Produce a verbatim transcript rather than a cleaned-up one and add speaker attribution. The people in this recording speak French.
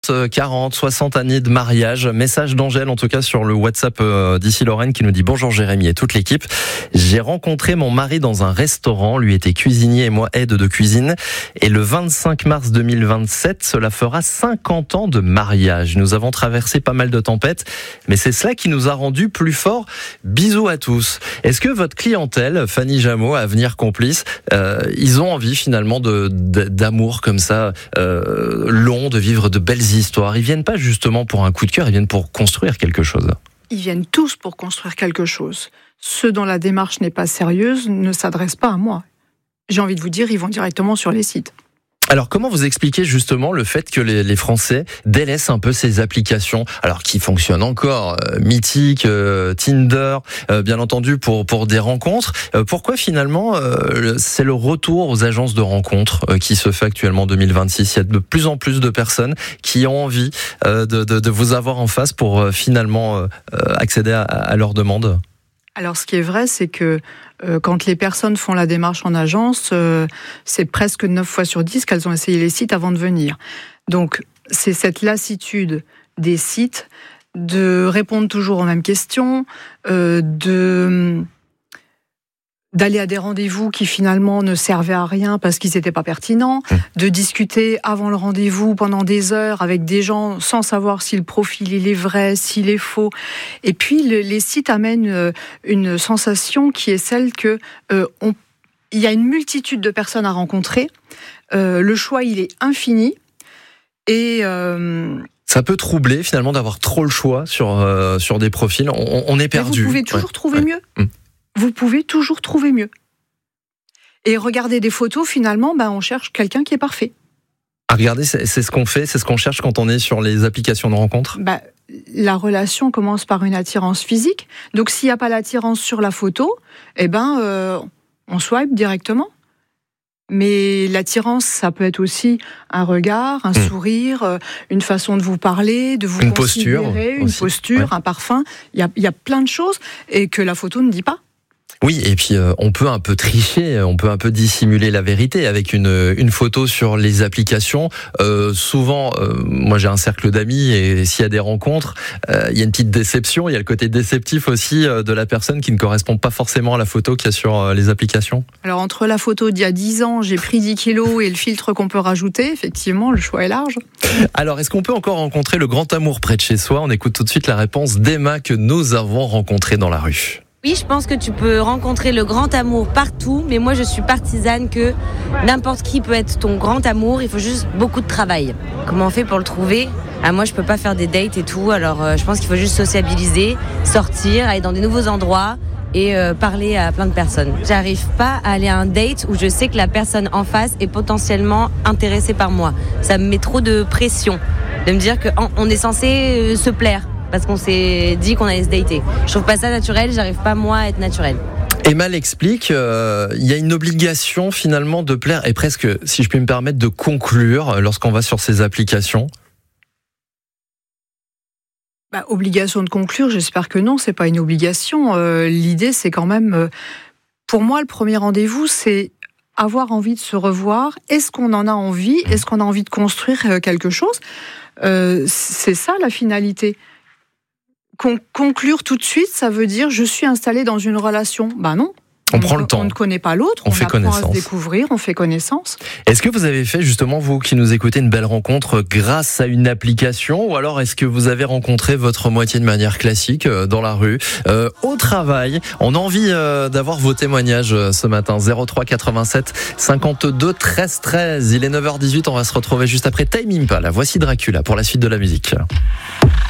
Speaker 1: quarante, soixante années de mariage. Message d'Angèle, en tout cas, sur le WhatsApp euh, d'ici Lorraine, qui nous dit: bonjour Jérémy et toute l'équipe. J'ai rencontré mon mari dans un restaurant. Lui était cuisinier et moi aide de cuisine. Et le vingt-cinq mars deux mille vingt-sept, cela fera cinquante ans de mariage. Nous avons traversé pas mal de tempêtes, mais c'est cela qui nous a rendus plus forts. Bisous à tous. Est-ce que votre clientèle, Fanny Jameau, Avenir Complice, euh, ils ont envie finalement de, de d'amour comme ça, euh, long, de vivre de belles histoires? Ils viennent pas justement pour un coup de cœur, ils viennent pour construire quelque chose.
Speaker 2: Ils viennent tous pour construire quelque chose. Ceux dont la démarche n'est pas sérieuse ne s'adressent pas à moi. J'ai envie de vous dire, ils vont directement sur les sites.
Speaker 1: Alors, comment vous expliquez justement le fait que les, les Français délaissent un peu ces applications, alors qui fonctionnent encore, euh, Mythique, euh, Tinder, euh, bien entendu pour pour des rencontres. Euh, pourquoi finalement euh, c'est le retour aux agences de rencontres euh, qui se fait actuellement en deux mille vingt-six? Il y a de plus en plus de personnes qui ont envie euh, de, de de vous avoir en face pour euh, finalement euh, accéder à, à leurs demandes.
Speaker 2: Alors, ce qui est vrai, c'est que euh, quand les personnes font la démarche en agence, euh, c'est presque neuf fois sur dix qu'elles ont essayé les sites avant de venir. Donc, c'est cette lassitude des sites de répondre toujours aux mêmes questions, euh, de d'aller à des rendez-vous qui finalement ne servaient à rien parce qu'ils n'étaient pas pertinents, mmh. de discuter avant le rendez-vous pendant des heures avec des gens sans savoir si le profil il est vrai, s'il est faux. Et puis le, les sites amènent une sensation qui est celle que euh, on, il y a une multitude de personnes à rencontrer, euh, le choix il est infini et euh,
Speaker 1: ça peut troubler finalement d'avoir trop le choix sur euh, sur des profils. On, on est perdu.
Speaker 2: Vous pouvez toujours ouais. trouver
Speaker 1: ouais.
Speaker 2: mieux.
Speaker 1: Mmh.
Speaker 2: Vous pouvez toujours trouver mieux. Et regarder des photos, finalement, ben, on cherche quelqu'un qui est parfait.
Speaker 1: Ah, regardez, c'est, c'est ce qu'on fait, c'est ce qu'on cherche quand on est sur les applications de rencontres.
Speaker 2: Ben, la relation commence par une attirance physique. Donc, s'il n'y a pas l'attirance sur la photo, eh ben, euh, on swipe directement. Mais l'attirance, ça peut être aussi un regard, un mmh. sourire, une façon de vous parler, de vous
Speaker 1: une
Speaker 2: considérer,
Speaker 1: posture
Speaker 2: une
Speaker 1: aussi.
Speaker 2: posture, ouais. un parfum. Il y a, il y a plein de choses et que la photo ne dit pas.
Speaker 1: Oui, et puis euh, on peut un peu tricher, on peut un peu dissimuler la vérité avec une une photo sur les applications. Euh, souvent, euh, moi j'ai un cercle d'amis et s'il y a des rencontres, euh, il y a une petite déception. Il y a le côté déceptif aussi euh, de la personne qui ne correspond pas forcément à la photo qu'il y a sur euh, les applications.
Speaker 2: Alors entre la photo d'il y a dix ans, j'ai pris dix kilos et le filtre qu'on peut rajouter, effectivement, le choix est large.
Speaker 1: Alors, est-ce qu'on peut encore rencontrer le grand amour près de chez soi? On écoute tout de suite la réponse d'Emma que nous avons rencontrée dans la rue.
Speaker 3: Oui, je pense que tu peux rencontrer le grand amour partout, mais moi je suis partisane que n'importe qui peut être ton grand amour, il faut juste beaucoup de travail. Comment on fait pour le trouver? Ah, moi je peux pas faire des dates et tout, alors euh, je pense qu'il faut juste sociabiliser, sortir, aller dans des nouveaux endroits et euh, parler à plein de personnes. J'arrive pas à aller à un date où je sais que la personne en face est potentiellement intéressée par moi. Ça me met trop de pression de me dire qu'on est censé euh, se plaire. Parce qu'on s'est dit qu'on allait se dater. Je trouve pas ça naturel, j'arrive pas moi à être naturel.
Speaker 1: Emma l'explique, euh, il y a une obligation finalement de plaire et presque, si je puis me permettre, de conclure lorsqu'on va sur ces applications.
Speaker 2: Bah, obligation de conclure, j'espère que non, c'est pas une obligation. Euh, l'idée, c'est quand même, euh, pour moi, le premier rendez-vous, c'est avoir envie de se revoir. Est-ce qu'on en a envie? Est-ce qu'on a envie de construire quelque chose? euh, C'est ça la finalité. Con- conclure tout de suite, ça veut dire je suis installé dans une relation. Ben non.
Speaker 1: On, on
Speaker 2: prend
Speaker 1: le temps.
Speaker 2: On ne connaît pas l'autre.
Speaker 1: On, on
Speaker 2: fait
Speaker 1: apprend connaissance.
Speaker 2: à se découvrir, on fait connaissance.
Speaker 1: Est-ce que vous avez fait justement, vous qui nous écoutez, une belle rencontre grâce à une application, ou alors est-ce que vous avez rencontré votre moitié de manière classique euh, dans la rue, euh, au travail? On a envie euh, d'avoir vos témoignages euh, ce matin. zéro trois quatre-vingt-sept cinquante-deux treize treize. Il est neuf heures dix-huit. On va se retrouver juste après Tame Impala. Voici Dracula pour la suite de la musique.